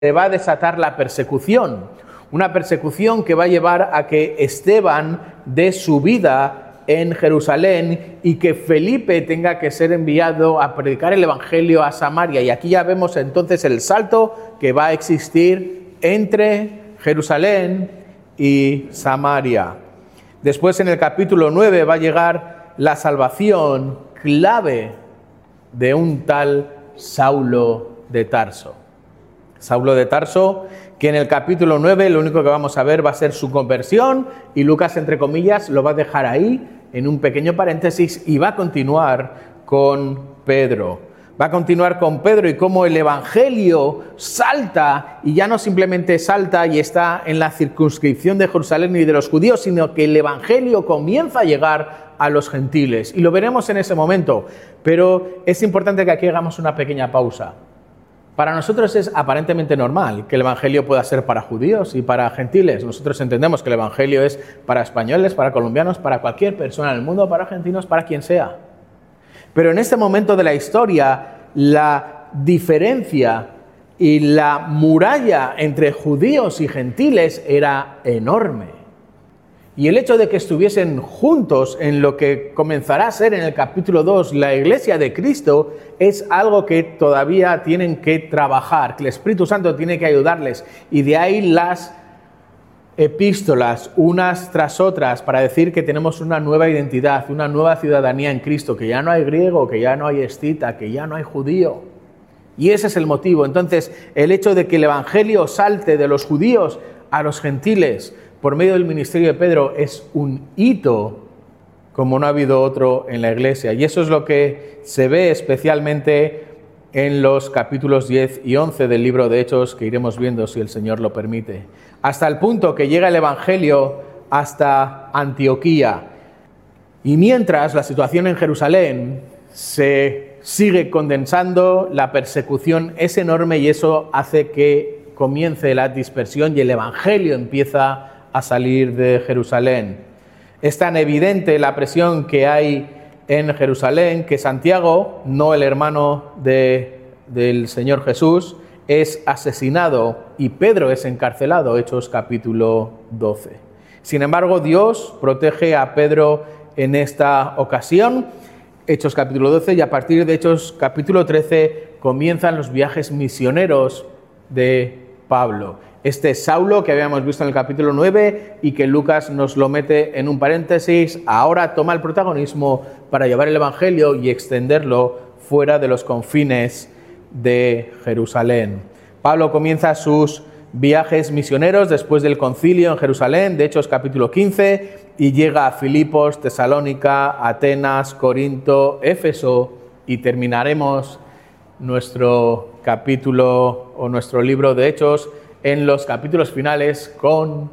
se va a desatar la persecución. Una persecución que va a llevar a que Esteban dé su vida en Jerusalén y que Felipe tenga que ser enviado a predicar el Evangelio a Samaria. Y aquí ya vemos entonces el salto que va a existir entre Jerusalén y Samaria. Después, en el capítulo 9, va a llegar la salvación clave de un tal Saulo de Tarso. Saulo de Tarso, que en el capítulo 9 lo único que vamos a ver va a ser su conversión, y Lucas, entre comillas, lo va a dejar ahí en un pequeño paréntesis y va a continuar con Pedro. Va a continuar con Pedro y cómo el Evangelio salta, y ya no simplemente salta y está en la circunscripción de Jerusalén y de los judíos, sino que el Evangelio comienza a llegar a los gentiles. Y lo veremos en ese momento, pero es importante que aquí hagamos una pequeña pausa. Para nosotros es aparentemente normal que el Evangelio pueda ser para judíos y para gentiles. Nosotros entendemos que el Evangelio es para españoles, para colombianos, para cualquier persona en el mundo, para argentinos, para quien sea. Pero en este momento de la historia, la diferencia y la muralla entre judíos y gentiles era enorme. Y el hecho de que estuviesen juntos en lo que comenzará a ser en el capítulo 2 la Iglesia de Cristo es algo que todavía tienen que trabajar, que el Espíritu Santo tiene que ayudarles. Y de ahí las epístolas, unas tras otras, para decir que tenemos una nueva identidad, una nueva ciudadanía en Cristo, que ya no hay griego, que ya no hay escita, que ya no hay judío. Y ese es el motivo. Entonces, el hecho de que el Evangelio salte de los judíos a los gentiles por medio del ministerio de Pedro es un hito como no ha habido otro en la Iglesia. Y eso es lo que se ve especialmente en los capítulos 10 y 11 del libro de Hechos, que iremos viendo si el Señor lo permite. Hasta el punto que llega el Evangelio hasta Antioquía. Y mientras la situación en Jerusalén se sigue condensando, la persecución es enorme y eso hace que comience la dispersión y el Evangelio empieza a salir de Jerusalén. Es tan evidente la presión que hay en Jerusalén que Santiago, no el hermano del Señor Jesús, es asesinado y Pedro es encarcelado, Hechos capítulo 12. Sin embargo, Dios protege a Pedro en esta ocasión, Hechos capítulo 12, y a partir de Hechos capítulo 13 comienzan los viajes misioneros de Pablo. Este Saulo que habíamos visto en el capítulo 9 y que Lucas nos lo mete en un paréntesis, ahora toma el protagonismo para llevar el Evangelio y extenderlo fuera de los confines de Jerusalén. Pablo comienza sus viajes misioneros después del concilio en Jerusalén, de Hechos capítulo 15, y llega a Filipos, Tesalónica, Atenas, Corinto, Éfeso, y terminaremos nuestro capítulo o nuestro libro de Hechos en los capítulos finales con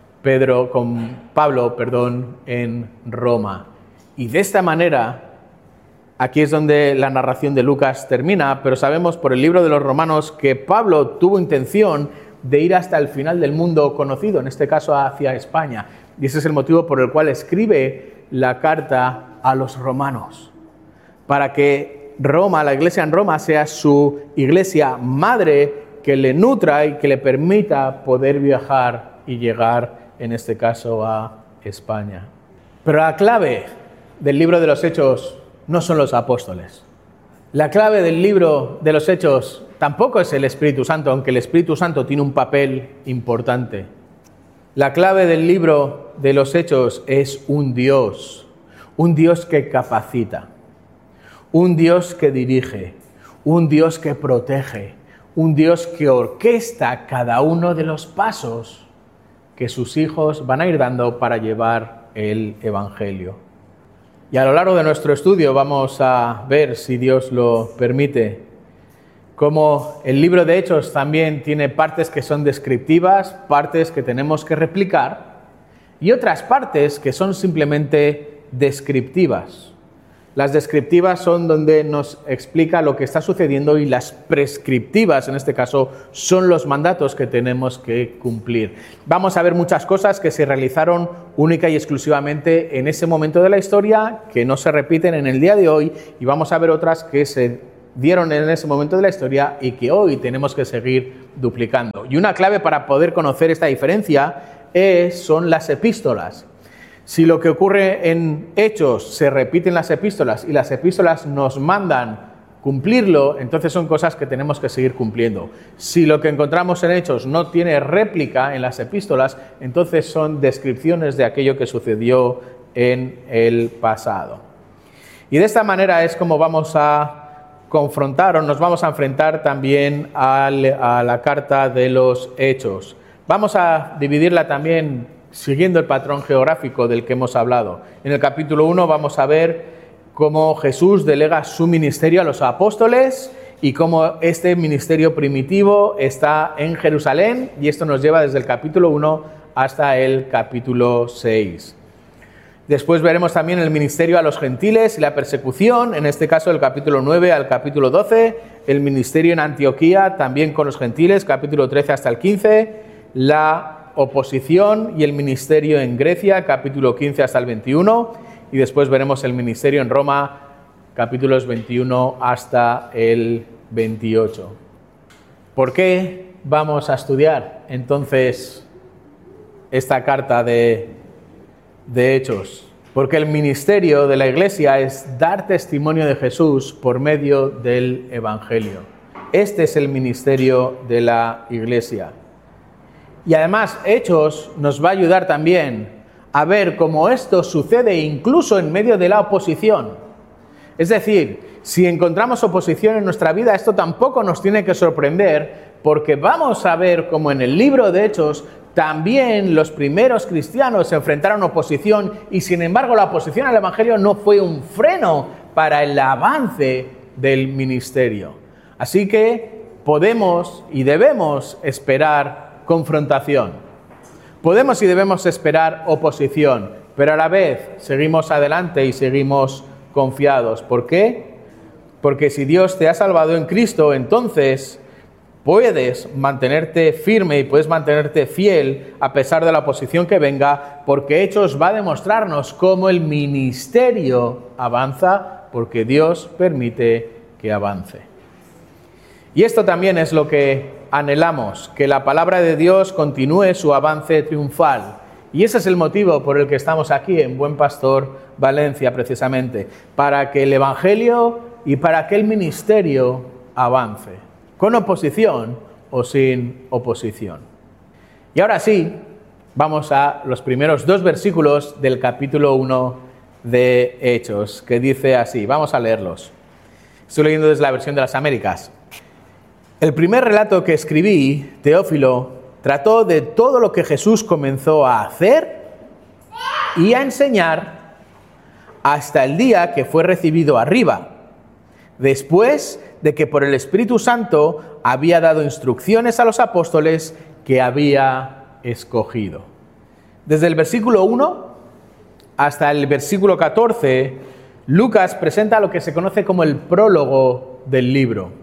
Pablo, en Roma. Y de esta manera, aquí es donde la narración de Lucas termina, pero sabemos por el libro de los Romanos que Pablo tuvo intención de ir hasta el final del mundo conocido, en este caso hacia España. Y ese es el motivo por el cual escribe la carta a los romanos, para que Roma, la iglesia en Roma, sea su iglesia madre, que le nutra y que le permita poder viajar y llegar, en este caso, a España. Pero la clave del libro de los Hechos no son los apóstoles. La clave del libro de los Hechos tampoco es el Espíritu Santo, aunque el Espíritu Santo tiene un papel importante. La clave del libro de los Hechos es un Dios que capacita, un Dios que dirige, un Dios que protege, un Dios que orquesta cada uno de los pasos que sus hijos van a ir dando para llevar el Evangelio. Y a lo largo de nuestro estudio vamos a ver, si Dios lo permite, cómo el libro de Hechos también tiene partes que son descriptivas, partes que tenemos que replicar y otras partes que son simplemente descriptivas. Las descriptivas son donde nos explica lo que está sucediendo y las prescriptivas, en este caso, son los mandatos que tenemos que cumplir. Vamos a ver muchas cosas que se realizaron única y exclusivamente en ese momento de la historia, que no se repiten en el día de hoy, y vamos a ver otras que se dieron en ese momento de la historia y que hoy tenemos que seguir duplicando. Y una clave para poder conocer esta diferencia son las epístolas. Si lo que ocurre en Hechos se repite en las epístolas y las epístolas nos mandan cumplirlo, entonces son cosas que tenemos que seguir cumpliendo. Si lo que encontramos en Hechos no tiene réplica en las epístolas, entonces son descripciones de aquello que sucedió en el pasado. Y de esta manera es como vamos a confrontar o nos vamos a enfrentar también a la carta de los Hechos. Vamos a dividirla también siguiendo el patrón geográfico del que hemos hablado. En el capítulo 1 vamos a ver cómo Jesús delega su ministerio a los apóstoles y cómo este ministerio primitivo está en Jerusalén, y esto nos lleva desde el capítulo 1 hasta el capítulo 6. Después veremos también el ministerio a los gentiles y la persecución, en este caso del capítulo 9 al capítulo 12, el ministerio en Antioquía también con los gentiles, capítulo 13 hasta el 15, la oposición y el ministerio en Grecia, capítulo 15 hasta el 21, y después veremos el ministerio en Roma, capítulos 21 hasta el 28. ¿Por qué vamos a estudiar entonces esta carta de Hechos? Porque el ministerio de la Iglesia es dar testimonio de Jesús por medio del Evangelio. Este es el ministerio de la Iglesia. Y además, Hechos nos va a ayudar también a ver cómo esto sucede incluso en medio de la oposición. Es decir, si encontramos oposición en nuestra vida, esto tampoco nos tiene que sorprender, porque vamos a ver cómo en el libro de Hechos también los primeros cristianos se enfrentaron a oposición y sin embargo la oposición al Evangelio no fue un freno para el avance del ministerio. Así que podemos y debemos esperar confrontación. Podemos y debemos esperar oposición, pero a la vez seguimos adelante y seguimos confiados. ¿Por qué? Porque si Dios te ha salvado en Cristo, entonces puedes mantenerte firme y puedes mantenerte fiel a pesar de la oposición que venga, porque Hechos va a demostrarnos cómo el ministerio avanza, porque Dios permite que avance. Y esto también es lo que anhelamos, que la palabra de Dios continúe su avance triunfal. Y ese es el motivo por el que estamos aquí en Buen Pastor, Valencia, precisamente, para que el Evangelio y para que el ministerio avance, con oposición o sin oposición. Y ahora sí, vamos a los primeros 2 versículos del capítulo 1 de Hechos, que dice así, vamos a leerlos. Estoy leyendo desde la versión de las Américas. El primer relato que escribí, Teófilo, trató de todo lo que Jesús comenzó a hacer y a enseñar hasta el día que fue recibido arriba, después de que por el Espíritu Santo había dado instrucciones a los apóstoles que había escogido. Desde el versículo 1 hasta el versículo 14, Lucas presenta lo que se conoce como el prólogo del libro.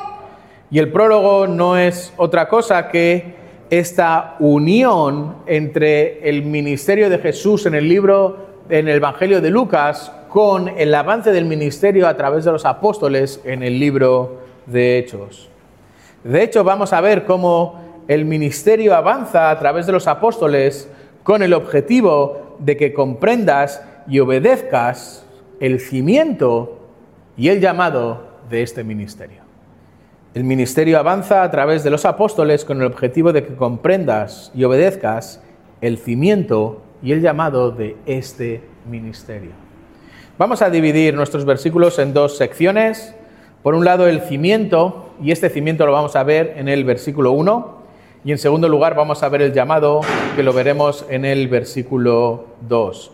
Y el prólogo no es otra cosa que esta unión entre el ministerio de Jesús en el Evangelio de Lucas con el avance del ministerio a través de los apóstoles en el libro de Hechos. De hecho, vamos a ver cómo el ministerio avanza a través de los apóstoles con el objetivo de que comprendas y obedezcas el cimiento y el llamado de este ministerio. El ministerio avanza a través de los apóstoles con el objetivo de que comprendas y obedezcas el cimiento y el llamado de este ministerio. Vamos a dividir nuestros versículos en 2 secciones. Por un lado, el cimiento, y este cimiento lo vamos a ver en el versículo 1. Y en segundo lugar, vamos a ver el llamado, que lo veremos en el versículo 2.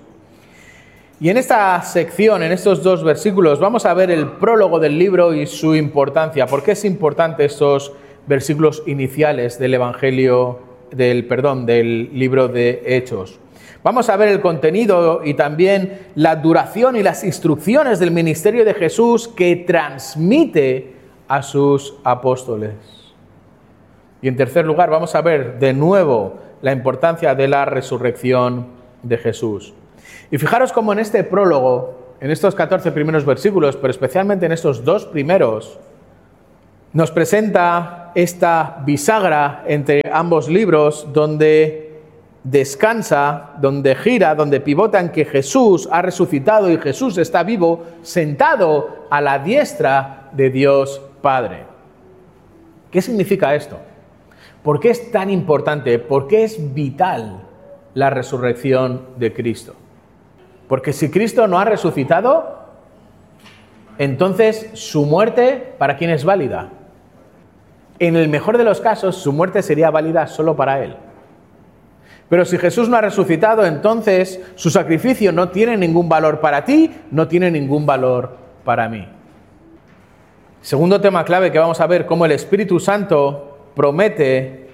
Y en esta sección, en estos 2 versículos, vamos a ver el prólogo del libro y su importancia. ¿Por qué es importante estos versículos iniciales del del libro de Hechos? Vamos a ver el contenido y también la duración y las instrucciones del ministerio de Jesús que transmite a sus apóstoles. Y en tercer lugar, vamos a ver de nuevo la importancia de la resurrección de Jesús. Y fijaros cómo en este prólogo, en estos 14 primeros versículos, pero especialmente en estos 2 primeros, nos presenta esta bisagra entre ambos libros donde descansa, donde gira, donde pivota en que Jesús ha resucitado y Jesús está vivo, sentado a la diestra de Dios Padre. ¿Qué significa esto? ¿Por qué es tan importante? ¿Por qué es vital la resurrección de Cristo? Porque si Cristo no ha resucitado, entonces su muerte, ¿para quién es válida? En el mejor de los casos, su muerte sería válida solo para Él. Pero si Jesús no ha resucitado, entonces su sacrificio no tiene ningún valor para ti, no tiene ningún valor para mí. Segundo tema clave que vamos a ver, cómo el Espíritu Santo promete,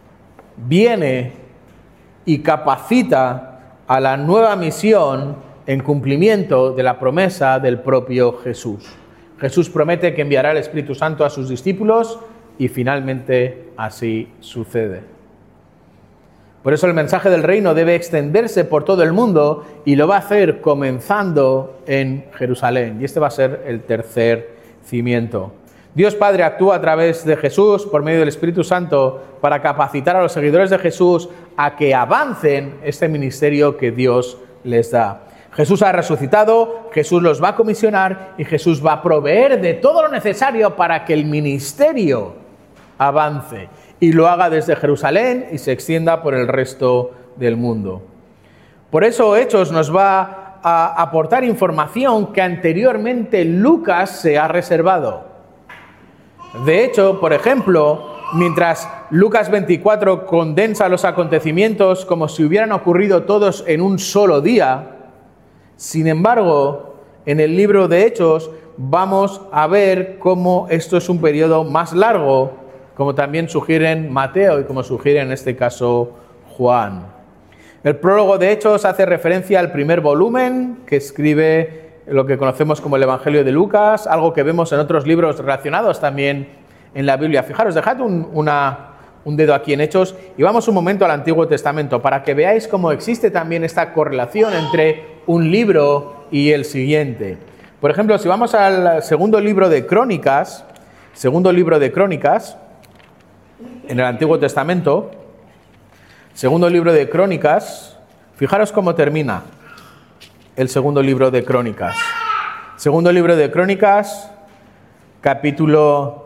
viene y capacita a la nueva misión en cumplimiento de la promesa del propio Jesús. Jesús promete que enviará el Espíritu Santo a sus discípulos y finalmente así sucede. Por eso el mensaje del reino debe extenderse por todo el mundo y lo va a hacer comenzando en Jerusalén. Y este va a ser el tercer cimiento. Dios Padre actúa a través de Jesús por medio del Espíritu Santo para capacitar a los seguidores de Jesús a que avancen este ministerio que Dios les da. Jesús ha resucitado, Jesús los va a comisionar y Jesús va a proveer de todo lo necesario para que el ministerio avance y lo haga desde Jerusalén y se extienda por el resto del mundo. Por eso Hechos nos va a aportar información que anteriormente Lucas se ha reservado. De hecho, por ejemplo, mientras Lucas 24 condensa los acontecimientos como si hubieran ocurrido todos en un solo día, sin embargo, en el libro de Hechos vamos a ver cómo esto es un periodo más largo, como también sugieren Mateo y como sugiere en este caso Juan. El prólogo de Hechos hace referencia al primer volumen que escribe lo que conocemos como el Evangelio de Lucas, algo que vemos en otros libros relacionados también en la Biblia. Fijaros, dejad un dedo aquí en Hechos y vamos un momento al Antiguo Testamento para que veáis cómo existe también esta correlación entre un libro y el siguiente. Por ejemplo, si vamos al segundo libro de Crónicas, en el Antiguo Testamento, segundo libro de Crónicas, fijaros cómo termina el segundo libro de Crónicas. Segundo libro de Crónicas, capítulo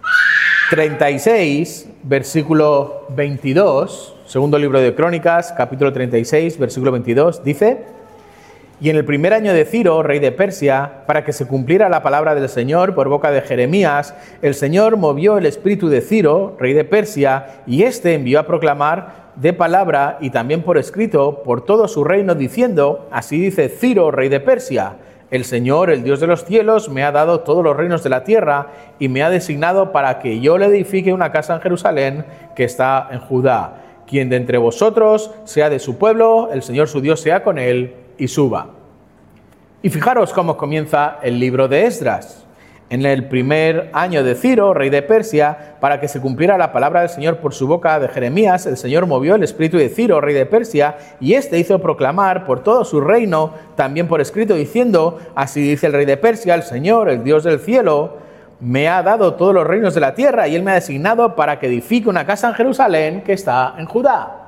36, versículo 22, segundo libro de Crónicas, capítulo 36, versículo 22, dice: Y en el primer año de Ciro, rey de Persia, para que se cumpliera la palabra del Señor por boca de Jeremías, el Señor movió el espíritu de Ciro, rey de Persia, y éste envió a proclamar de palabra y también por escrito por todo su reino, diciendo: Así dice Ciro, rey de Persia: El Señor, el Dios de los cielos, me ha dado todos los reinos de la tierra y me ha designado para que yo le edifique una casa en Jerusalén que está en Judá. Quien de entre vosotros sea de su pueblo, el Señor su Dios sea con él y suba. Y fijaros cómo comienza el libro de Esdras. En el primer año de Ciro, rey de Persia, para que se cumpliera la palabra del Señor por su boca de Jeremías, el Señor movió el espíritu de Ciro, rey de Persia, y éste hizo proclamar por todo su reino, también por escrito, diciendo: Así dice el rey de Persia, el Señor, el Dios del cielo, me ha dado todos los reinos de la tierra, y él me ha designado para que edifique una casa en Jerusalén que está en Judá.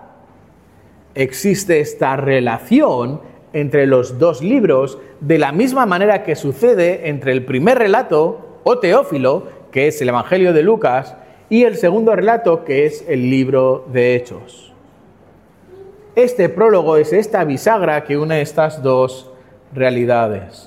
Existe esta relación entre los dos libros, de la misma manera que sucede entre el primer relato, o Teófilo, que es el Evangelio de Lucas, y el segundo relato, que es el libro de Hechos. Este prólogo es esta bisagra que une estas dos realidades.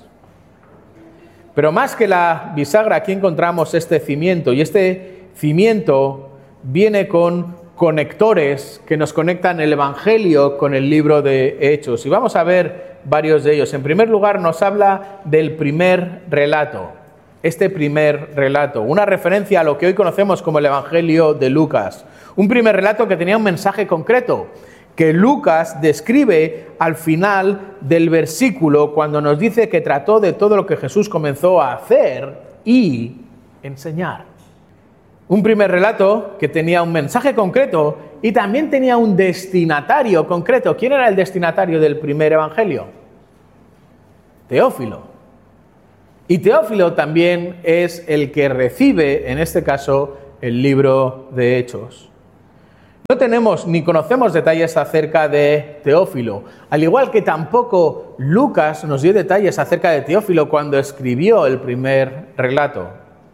Pero más que la bisagra, aquí encontramos este cimiento, y este cimiento viene con conectores que nos conectan el Evangelio con el libro de Hechos. Y vamos a ver varios de ellos. En primer lugar, nos habla del primer relato. Este primer relato, una referencia a lo que hoy conocemos como el Evangelio de Lucas. Un primer relato que tenía un mensaje concreto, que Lucas describe al final del versículo cuando nos dice que trató de todo lo que Jesús comenzó a hacer y enseñar. Un primer relato que tenía un mensaje concreto y también tenía un destinatario concreto. ¿Quién era el destinatario del primer evangelio? Teófilo. Y Teófilo también es el que recibe, en este caso, el libro de Hechos. No tenemos ni conocemos detalles acerca de Teófilo, al igual que tampoco Lucas nos dio detalles acerca de Teófilo cuando escribió el primer relato.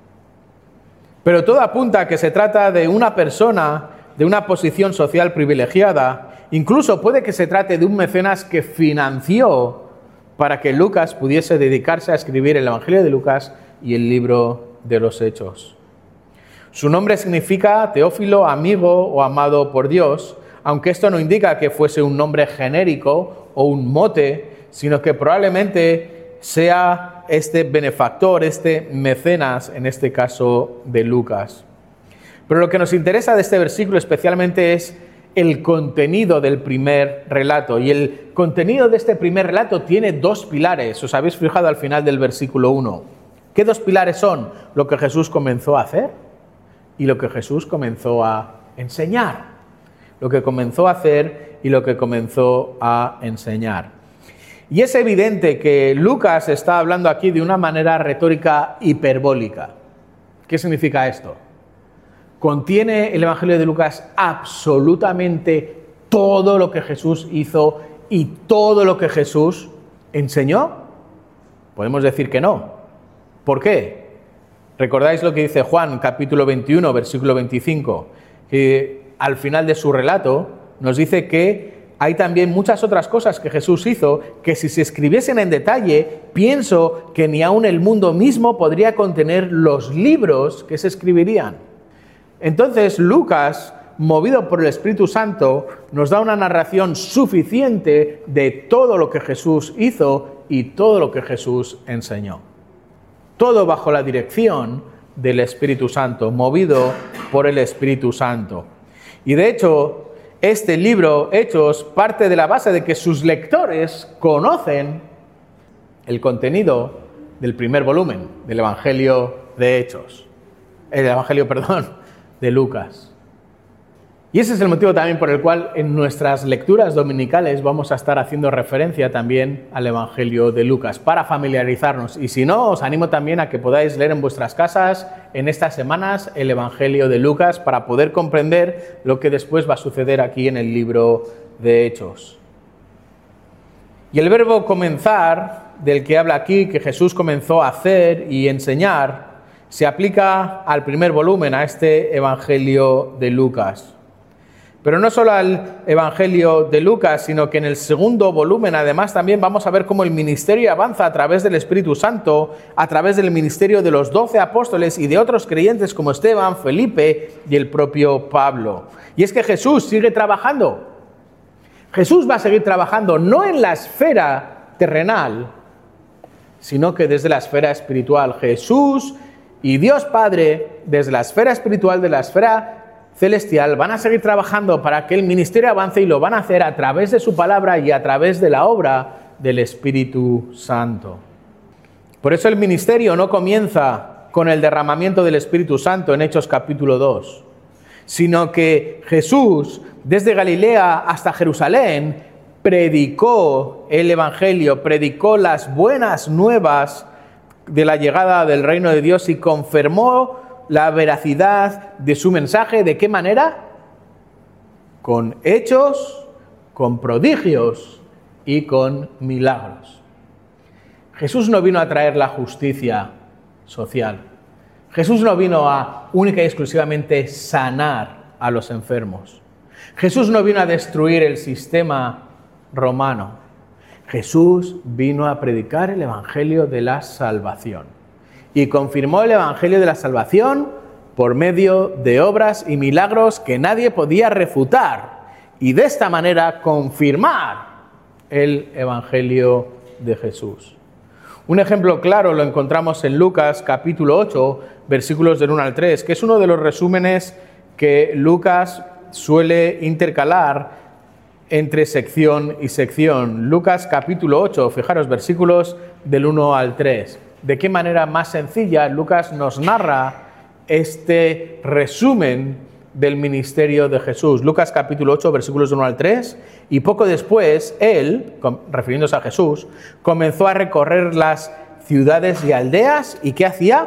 Pero todo apunta a que se trata de una persona de una posición social privilegiada, incluso puede que se trate de un mecenas que financió para que Lucas pudiese dedicarse a escribir el Evangelio de Lucas y el libro de los Hechos. Su nombre significa Teófilo, amigo o amado por Dios, aunque esto no indica que fuese un nombre genérico o un mote, sino que probablemente sea este benefactor, este mecenas, en este caso de Lucas. Pero lo que nos interesa de este versículo especialmente es el contenido del primer relato. Y el contenido de este primer relato tiene dos pilares. ¿Os habéis fijado al final del versículo 1? ¿Qué dos pilares son? Lo que Jesús comenzó a hacer y lo que Jesús comenzó a enseñar. Lo que comenzó a hacer y lo que comenzó a enseñar. Y es evidente que Lucas está hablando aquí de una manera retórica hiperbólica. ¿Qué significa esto? ¿Contiene el Evangelio de Lucas absolutamente todo lo que Jesús hizo y todo lo que Jesús enseñó? Podemos decir que no. ¿Por qué? ¿Recordáis lo que dice Juan, capítulo 21, versículo 25? Que al final de su relato nos dice que hay también muchas otras cosas que Jesús hizo que si se escribiesen en detalle, pienso que ni aun el mundo mismo podría contener los libros que se escribirían. Entonces Lucas, movido por el Espíritu Santo, nos da una narración suficiente de todo lo que Jesús hizo y todo lo que Jesús enseñó. Todo bajo la dirección del Espíritu Santo, movido por el Espíritu Santo. Y de hecho, este libro, Hechos, parte de la base de que sus lectores conocen el contenido del primer volumen del Evangelio de Hechos. De Lucas. Y ese es el motivo también por el cual en nuestras lecturas dominicales vamos a estar haciendo referencia también al Evangelio de Lucas para familiarizarnos. Y si no, os animo también a que podáis leer en vuestras casas en estas semanas el Evangelio de Lucas para poder comprender lo que después va a suceder aquí en el libro de Hechos. Y el verbo comenzar, del que habla aquí, que Jesús comenzó a hacer y enseñar, se aplica al primer volumen, a este Evangelio de Lucas. Pero no solo al Evangelio de Lucas, sino que en el segundo volumen, además, también vamos a ver cómo el ministerio avanza a través del Espíritu Santo, a través del ministerio de los 12 apóstoles y de otros creyentes como Esteban, Felipe y el propio Pablo. Y es que Jesús sigue trabajando. Jesús va a seguir trabajando no en la esfera terrenal, sino que desde la esfera espiritual. Jesús y Dios Padre, desde la esfera espiritual, de la esfera celestial, van a seguir trabajando para que el ministerio avance y lo van a hacer a través de su palabra y a través de la obra del Espíritu Santo. Por eso el ministerio no comienza con el derramamiento del Espíritu Santo en Hechos capítulo 2, sino que Jesús, desde Galilea hasta Jerusalén, predicó el Evangelio, predicó las buenas nuevas de la llegada del reino de Dios y confirmó la veracidad de su mensaje. ¿De qué manera? Con hechos, con prodigios y con milagros. Jesús no vino a traer la justicia social. Jesús no vino a única y exclusivamente sanar a los enfermos. Jesús no vino a destruir el sistema romano. Jesús vino a predicar el Evangelio de la salvación. Y confirmó el Evangelio de la salvación por medio de obras y milagros que nadie podía refutar. Y de esta manera confirmar el Evangelio de Jesús. Un ejemplo claro lo encontramos en Lucas capítulo 8, versículos del 1 al 3, que es uno de los resúmenes que Lucas suele intercalar entre sección y sección. Lucas capítulo 8, fijaros, versículos del 1 al 3. De qué manera más sencilla Lucas nos narra este resumen del ministerio de Jesús. Lucas capítulo 8, versículos 1 al 3, y poco después él, refiriéndose a Jesús, comenzó a recorrer las ciudades y aldeas. ¿Y qué hacía?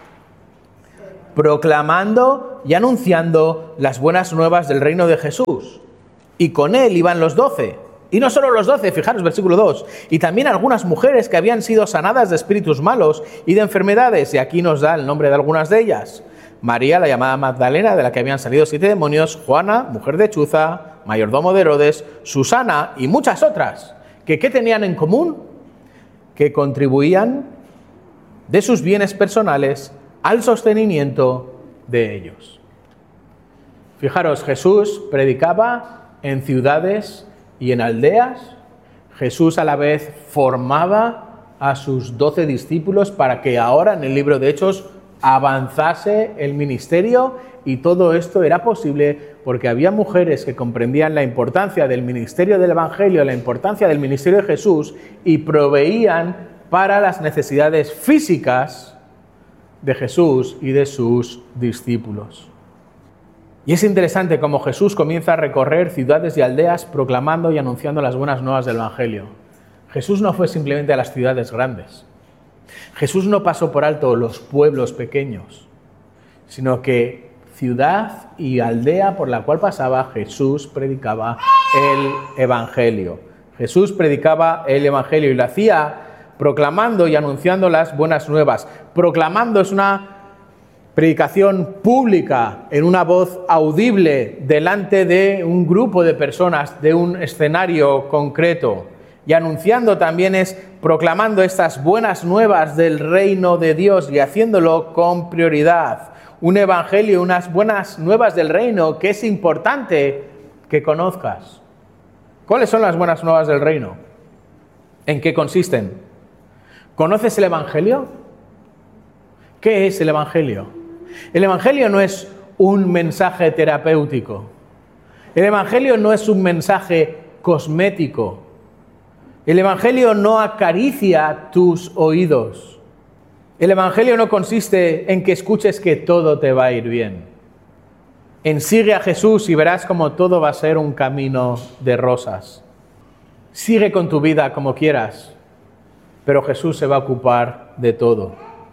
Proclamando y anunciando las buenas nuevas del reino de Jesús. Y con él iban los 12. Y no solo los 12, fijaros, versículo 2. Y también algunas mujeres que habían sido sanadas de espíritus malos y de enfermedades. Y aquí nos da el nombre de algunas de ellas. María, la llamada Magdalena, de la que habían salido 7 demonios. Juana, mujer de Chuza, mayordomo de Herodes. Susana y muchas otras. ¿Qué tenían en común? Que contribuían de sus bienes personales al sostenimiento de ellos. Fijaros, Jesús predicaba en ciudades y en aldeas. Jesús a la vez formaba a sus 12 discípulos para que ahora en el libro de Hechos avanzase el ministerio, y todo esto era posible porque había mujeres que comprendían la importancia del ministerio del Evangelio, la importancia del ministerio de Jesús, y proveían para las necesidades físicas de Jesús y de sus discípulos. Y es interesante cómo Jesús comienza a recorrer ciudades y aldeas proclamando y anunciando las buenas nuevas del Evangelio. Jesús no fue simplemente a las ciudades grandes. Jesús no pasó por alto los pueblos pequeños, sino que ciudad y aldea por la cual pasaba, Jesús predicaba el Evangelio. Jesús predicaba el Evangelio y lo hacía proclamando y anunciando las buenas nuevas. Proclamando es una predicación pública, en una voz audible, delante de un grupo de personas, de un escenario concreto. Y anunciando también es proclamando estas buenas nuevas del reino de Dios y haciéndolo con prioridad. Un evangelio, unas buenas nuevas del reino que es importante que conozcas. ¿Cuáles son las buenas nuevas del reino? ¿En qué consisten? ¿Conoces el evangelio? ¿Qué es el evangelio? El evangelio no es un mensaje terapéutico. El evangelio no es un mensaje cosmético. El evangelio no acaricia tus oídos. El evangelio no consiste en que escuches que todo te va a ir bien. En sigue a Jesús y verás como todo va a ser un camino de rosas. Sigue con tu vida como quieras, pero Jesús se va a ocupar de todo.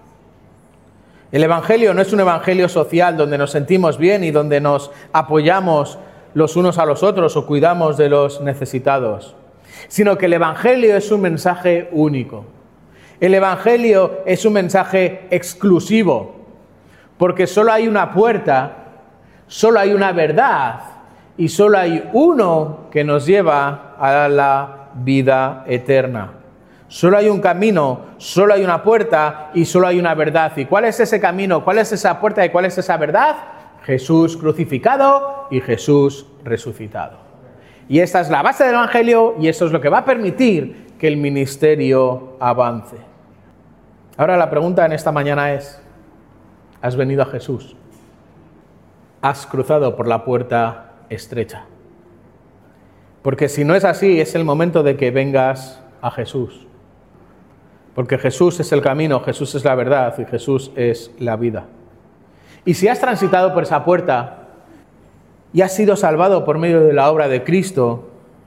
El evangelio no es un evangelio social donde nos sentimos bien y donde nos apoyamos los unos a los otros o cuidamos de los necesitados, sino que el evangelio es un mensaje único. El evangelio es un mensaje exclusivo, porque solo hay una puerta, solo hay una verdad y solo hay uno que nos lleva a la vida eterna. Solo hay un camino, solo hay una puerta y solo hay una verdad. ¿Y cuál es ese camino? ¿Cuál es esa puerta y cuál es esa verdad? Jesús crucificado y Jesús resucitado. Y esta es la base del evangelio y eso es lo que va a permitir que el ministerio avance. Ahora la pregunta en esta mañana es, ¿has venido a Jesús? ¿Has cruzado por la puerta estrecha? Porque si no es así, es el momento de que vengas a Jesús. Porque Jesús es el camino, Jesús es la verdad y Jesús es la vida. Y si has transitado por esa puerta y has sido salvado por medio de la obra de Cristo,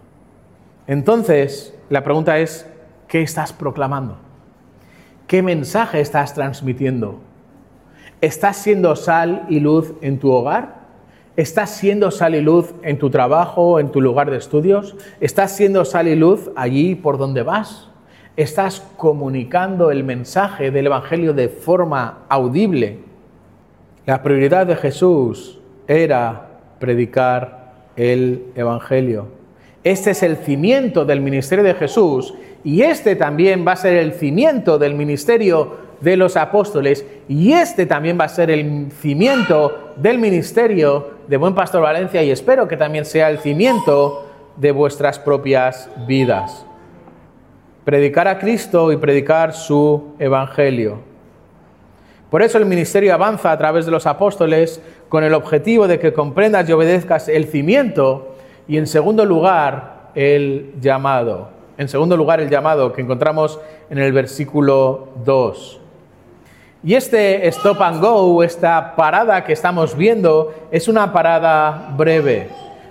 entonces la pregunta es, ¿qué estás proclamando? ¿Qué mensaje estás transmitiendo? ¿Estás siendo sal y luz en tu hogar? ¿Estás siendo sal y luz en tu trabajo, en tu lugar de estudios? ¿Estás siendo sal y luz allí por donde vas? ¿Estás comunicando el mensaje del evangelio de forma audible? La prioridad de Jesús era predicar el evangelio. Este es el cimiento del ministerio de Jesús y este también va a ser el cimiento del ministerio de los apóstoles y este también va a ser el cimiento del ministerio de Buen Pastor Valencia y espero que también sea el cimiento de vuestras propias vidas. Predicar a Cristo y predicar su evangelio. Por eso el ministerio avanza a través de los apóstoles con el objetivo de que comprendas y obedezcas el cimiento y en segundo lugar el llamado. En segundo lugar el llamado que encontramos en el versículo 2. Y este stop and go, esta parada que estamos viendo, es una parada breve.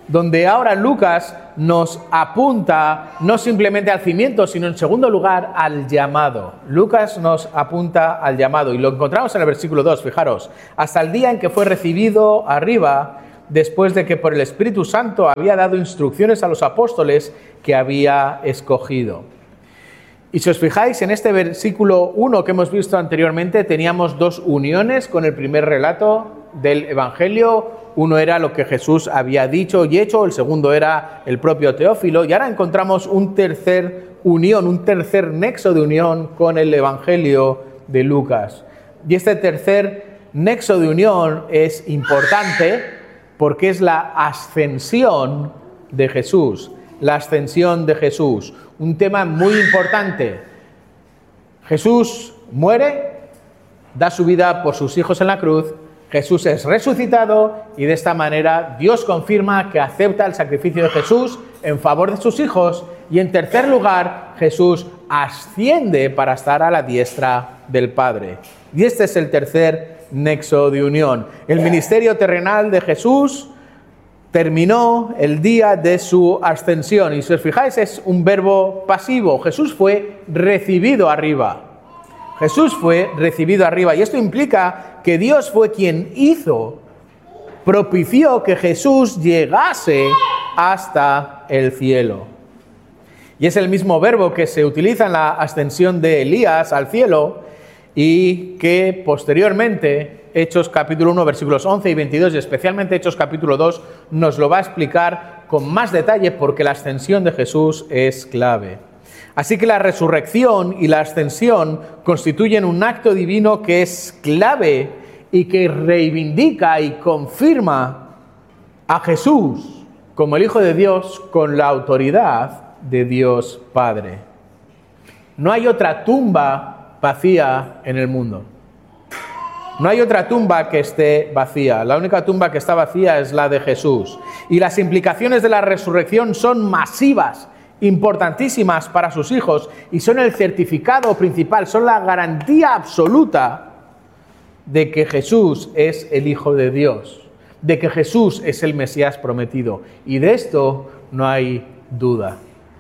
donde ahora Lucas nos apunta no simplemente al cimiento, sino en segundo lugar al llamado. Lucas nos apunta al llamado y lo encontramos en el versículo 2, fijaros, hasta el día en que fue recibido arriba, después de que por el Espíritu Santo había dado instrucciones a los apóstoles que había escogido. Y si os fijáis, en este versículo 1 que hemos visto anteriormente, teníamos dos uniones con el primer relato del Evangelio. Uno era lo que Jesús había dicho y hecho, el segundo era el propio Teófilo, y ahora encontramos un tercer nexo de unión con el Evangelio de Lucas. Y este tercer nexo de unión es importante porque es la ascensión de Jesús. La ascensión de Jesús, un tema muy importante. Jesús muere, da su vida por sus hijos en la cruz. Jesús es resucitado y de esta manera Dios confirma que acepta el sacrificio de Jesús en favor de sus hijos. Y en tercer lugar, Jesús asciende para estar a la diestra del Padre. Y este es el tercer nexo de unión. El ministerio terrenal de Jesús terminó el día de su ascensión. Y si os fijáis, es un verbo pasivo. Jesús fue recibido arriba. Jesús fue recibido arriba y esto implica que Dios fue quien propició que Jesús llegase hasta el cielo. Y es el mismo verbo que se utiliza en la ascensión de Elías al cielo y que posteriormente Hechos capítulo 1 versículos 11 y 22 y especialmente Hechos capítulo 2 nos lo va a explicar con más detalle porque la ascensión de Jesús es clave. Así que la resurrección y la ascensión constituyen un acto divino que es clave y que reivindica y confirma a Jesús como el Hijo de Dios con la autoridad de Dios Padre. No hay otra tumba vacía en el mundo. No hay otra tumba que esté vacía. La única tumba que está vacía es la de Jesús. Y las implicaciones de la resurrección son masivas, importantísimas para sus hijos y son el certificado principal, son la garantía absoluta de que Jesús es el Hijo de Dios, de que Jesús es el Mesías prometido. Y de esto no hay duda.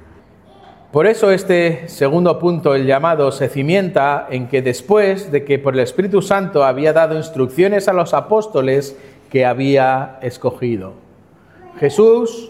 Por eso este segundo punto, el llamado, se cimienta en que después de que por el Espíritu Santo había dado instrucciones a los apóstoles que había escogido. Jesús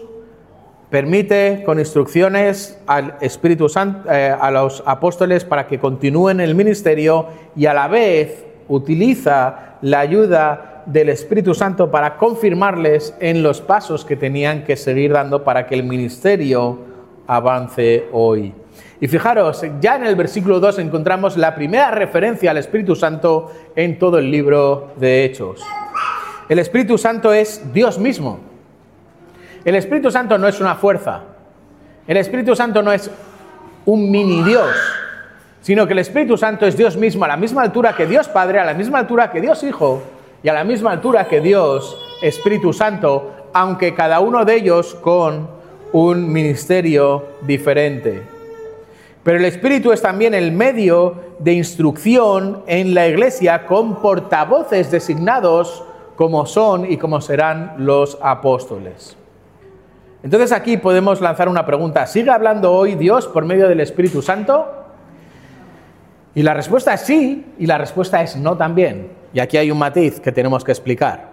permite con instrucciones al Espíritu Santo, a los apóstoles para que continúen el ministerio y a la vez utiliza la ayuda del Espíritu Santo para confirmarles en los pasos que tenían que seguir dando para que el ministerio avance hoy. Y fijaros, ya en el versículo 2 encontramos la primera referencia al Espíritu Santo en todo el libro de Hechos. El Espíritu Santo es Dios mismo. El Espíritu Santo no es una fuerza. El Espíritu Santo no es un mini Dios, sino que el Espíritu Santo es Dios mismo, a la misma altura que Dios Padre, a la misma altura que Dios Hijo y a la misma altura que Dios Espíritu Santo, aunque cada uno de ellos con un ministerio diferente. Pero el Espíritu es también el medio de instrucción en la Iglesia con portavoces designados como son y como serán los apóstoles. Entonces aquí podemos lanzar una pregunta. ¿Sigue hablando hoy Dios por medio del Espíritu Santo? Y la respuesta es sí, y la respuesta es no también. Y aquí hay un matiz que tenemos que explicar.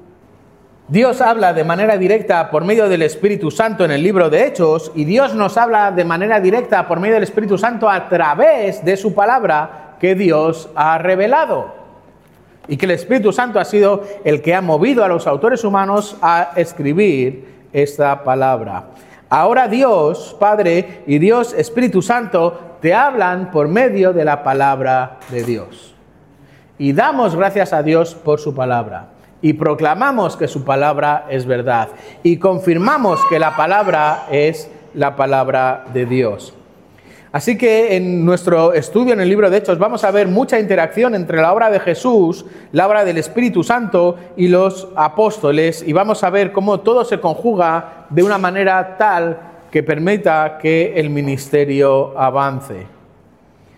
Dios habla de manera directa por medio del Espíritu Santo en el libro de Hechos, y Dios nos habla de manera directa por medio del Espíritu Santo a través de su palabra que Dios ha revelado. Y que el Espíritu Santo ha sido el que ha movido a los autores humanos a escribir esta palabra. Ahora Dios Padre y Dios Espíritu Santo te hablan por medio de la palabra de Dios. Y damos gracias a Dios por su palabra. Y proclamamos que su palabra es verdad. Y confirmamos que la palabra es la palabra de Dios. Así que en nuestro estudio en el libro de Hechos vamos a ver mucha interacción entre la obra de Jesús, la obra del Espíritu Santo y los apóstoles, y vamos a ver cómo todo se conjuga de una manera tal que permita que el ministerio avance.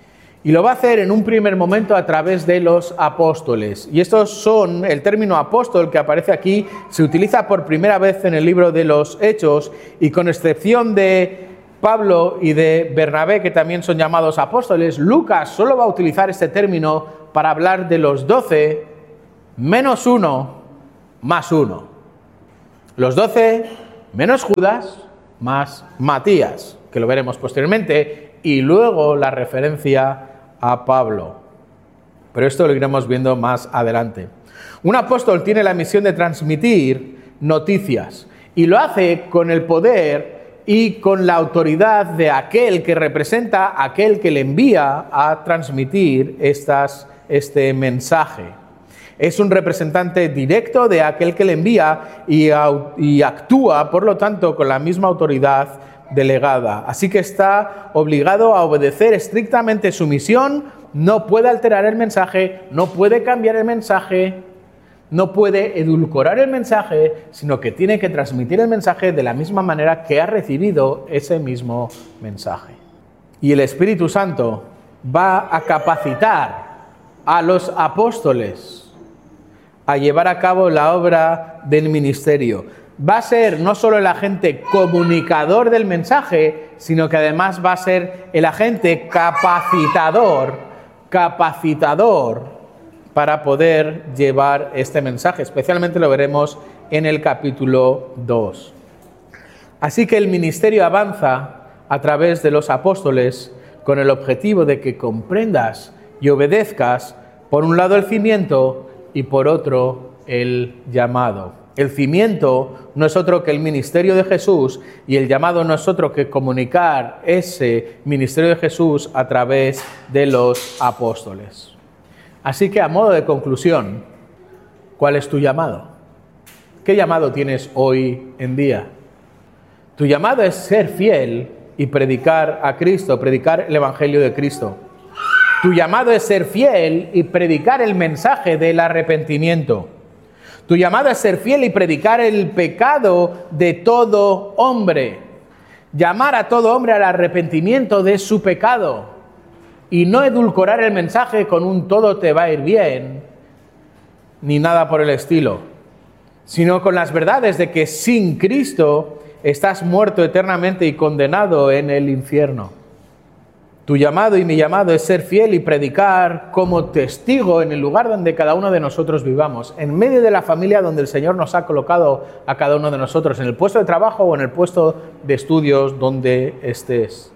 Y lo va a hacer en un primer momento a través de los apóstoles. Y estos son, el término apóstol que aparece aquí, se utiliza por primera vez en el libro de los Hechos, y con excepción de Pablo y de Bernabé, que también son llamados apóstoles, Lucas solo va a utilizar este término para hablar de los 12 menos 1 más 1. Los 12 menos Judas más Matías, que lo veremos posteriormente, y luego la referencia a Pablo. Pero esto lo iremos viendo más adelante. Un apóstol tiene la misión de transmitir noticias y lo hace con el poder y con la autoridad de aquel que representa a aquel que le envía a transmitir este mensaje. Es un representante directo de aquel que le envía y actúa, por lo tanto, con la misma autoridad delegada. Así que está obligado a obedecer estrictamente su misión, no puede alterar el mensaje, no puede cambiar el mensaje, no puede edulcorar el mensaje, sino que tiene que transmitir el mensaje de la misma manera que ha recibido ese mismo mensaje. Y el Espíritu Santo va a capacitar a los apóstoles a llevar a cabo la obra del ministerio. Va a ser no solo el agente comunicador del mensaje, sino que además va a ser el agente capacitador para poder llevar este mensaje. Especialmente lo veremos en el capítulo 2. Así que el ministerio avanza a través de los apóstoles con el objetivo de que comprendas y obedezcas, por un lado el cimiento y por otro el llamado. El cimiento no es otro que el ministerio de Jesús y el llamado no es otro que comunicar ese ministerio de Jesús a través de los apóstoles. Así que a modo de conclusión, ¿cuál es tu llamado? ¿Qué llamado tienes hoy en día? Tu llamado es ser fiel y predicar a Cristo, predicar el Evangelio de Cristo. Tu llamado es ser fiel y predicar el mensaje del arrepentimiento. Tu llamado es ser fiel y predicar el pecado de todo hombre. Llamar a todo hombre al arrepentimiento de su pecado. Y no edulcorar el mensaje con un todo te va a ir bien, ni nada por el estilo. Sino con las verdades de que sin Cristo estás muerto eternamente y condenado en el infierno. Tu llamado y mi llamado es ser fiel y predicar como testigo en el lugar donde cada uno de nosotros vivamos, en medio de la familia donde el Señor nos ha colocado a cada uno de nosotros, en el puesto de trabajo o en el puesto de estudios donde estés.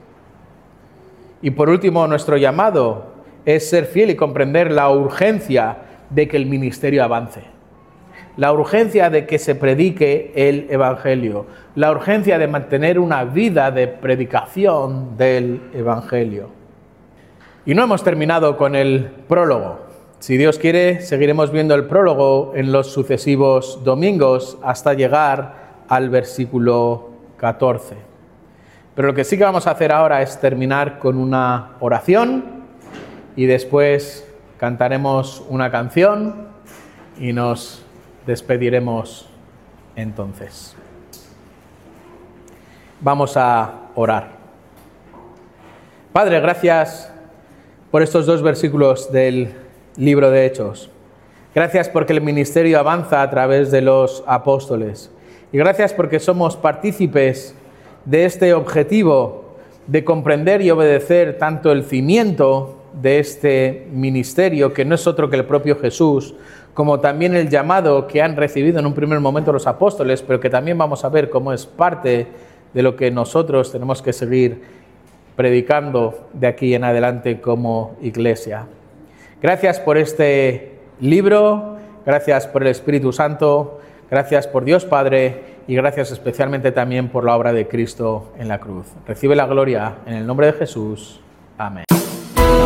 Y por último, nuestro llamado es ser fiel y comprender la urgencia de que el ministerio avance. La urgencia de que se predique el Evangelio, la urgencia de mantener una vida de predicación del Evangelio. Y no hemos terminado con el prólogo. Si Dios quiere, seguiremos viendo el prólogo en los sucesivos domingos hasta llegar al versículo 14. Pero lo que sí que vamos a hacer ahora es terminar con una oración y después cantaremos una canción y nos despediremos entonces. Vamos a orar. Padre, gracias por estos 2 versículos del libro de Hechos. Gracias porque el ministerio avanza a través de los apóstoles. Y gracias porque somos partícipes de este objetivo de comprender y obedecer tanto el cimiento de este ministerio, que no es otro que el propio Jesús, como también el llamado que han recibido en un primer momento los apóstoles, pero que también vamos a ver cómo es parte de lo que nosotros tenemos que seguir predicando de aquí en adelante como iglesia. Gracias por este libro, gracias por el Espíritu Santo, gracias por Dios Padre y gracias especialmente también por la obra de Cristo en la cruz. Recibe la gloria en el nombre de Jesús. Amén.